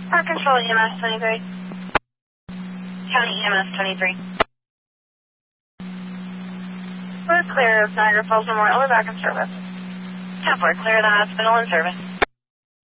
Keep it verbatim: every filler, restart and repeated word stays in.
Park Control E M S twenty-three. County E M S twenty-three. We're clear of Niagara Falls Memorial. We're back in service. ten four, clear the hospital in service.